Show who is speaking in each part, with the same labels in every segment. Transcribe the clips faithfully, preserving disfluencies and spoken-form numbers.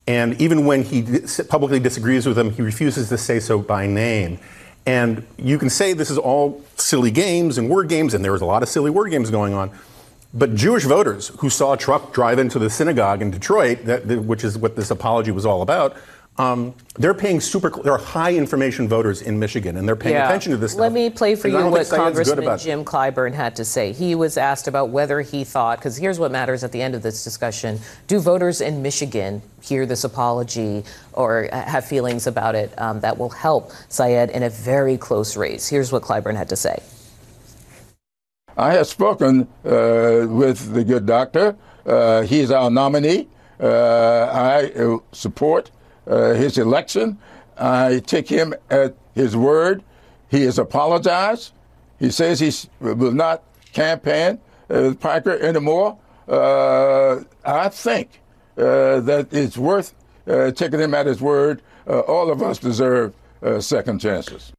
Speaker 1: And even when he publicly disagrees with them, he refuses to say so by name. And you can say this is all silly games and word games, and there was a lot of silly word games going on. But Jewish voters who saw a truck drive into the synagogue in Detroit, that, which is what this apology was all about, um, they're paying super. There are high information voters in Michigan, and they're paying
Speaker 2: yeah.
Speaker 1: attention to this stuff.
Speaker 2: Let me play for
Speaker 1: and
Speaker 2: you what Congressman
Speaker 1: Jim
Speaker 2: Jim Clyburn had to say. He was asked about whether he thought, because here's what matters at the end of this discussion: do voters in Michigan hear this apology or have feelings about it um, that will help Syed in a very close race? Here's what Clyburn had to say.
Speaker 3: I have spoken uh, with the good doctor. Uh, he's our nominee. Uh, I uh, support uh, his election. I take him at his word. He has apologized. He says he will not campaign uh, with Piker anymore. Uh, I think uh, that it's worth uh, taking him at his word. Uh, all of us deserve uh, second chances.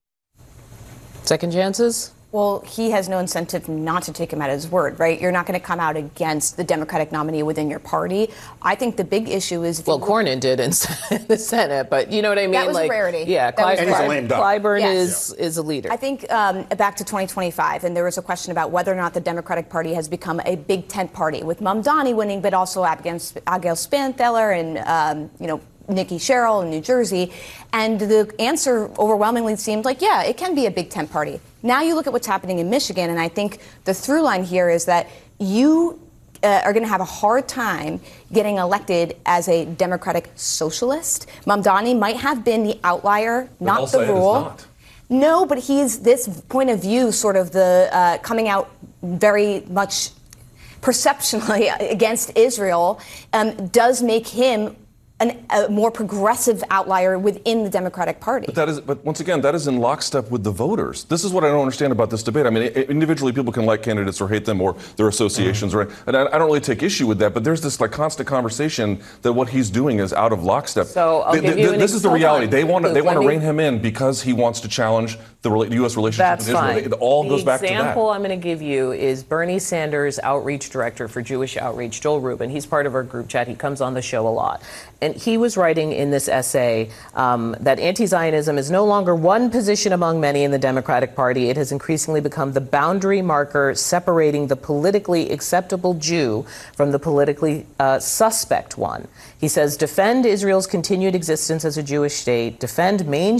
Speaker 2: Second chances?
Speaker 4: Well, he has no incentive not to take him at his word, right? You're not going to come out against the Democratic nominee within your party. I think the big issue is...
Speaker 2: Well, Cornyn did in the Senate, but you know what I mean?
Speaker 4: That was
Speaker 2: like,
Speaker 4: a rarity.
Speaker 2: Yeah, Cly-
Speaker 1: and he's a lame duck.
Speaker 2: Clyburn
Speaker 4: yes.
Speaker 2: is, is a leader.
Speaker 4: I think um, back to twenty twenty-five, and there was a question about whether or not the Democratic Party has become a big tent party, with Mamdani winning, but also against Abigail Spanfeller and, um, you know, Nikki Sherrill in New Jersey. And the answer overwhelmingly seemed like, yeah, it can be a big tent party. Now you look at what's happening in Michigan, and I think the through line here is that you uh, are going to have a hard time getting elected as a Democratic socialist. Mamdani might have been the outlier, not the rule.
Speaker 5: Not.
Speaker 4: No, but he's this point of view, sort of the uh, coming out very much perceptionally against Israel, um, does make him An, a more progressive outlier within the Democratic Party.
Speaker 5: But that is, but once again, that is in lockstep with the voters. This is what I don't understand about this debate. I mean, individually, people can like candidates or hate them or their associations, mm-hmm. right? And I, I don't really take issue with that. But there's this like constant conversation that what he's doing is out of lockstep.
Speaker 2: So I'll
Speaker 5: the,
Speaker 2: give
Speaker 5: the,
Speaker 2: you
Speaker 5: the,
Speaker 2: an
Speaker 5: this is the reality. They want to they want to
Speaker 2: me...
Speaker 5: rein him in because he wants to challenge the U S relationship
Speaker 2: That's
Speaker 5: with Israel.
Speaker 2: fine.
Speaker 5: It all
Speaker 2: the
Speaker 5: goes back to that.
Speaker 2: The example I'm going to give you is Bernie Sanders' outreach director for Jewish Outreach, Joel Rubin. He's part of our group chat. He comes on the show a lot. And he was writing in this essay um, that anti-Zionism is no longer one position among many in the Democratic Party. It has increasingly become the boundary marker separating the politically acceptable Jew from the politically uh, suspect one. He says, defend Israel's continued existence as a Jewish state, defend mainstream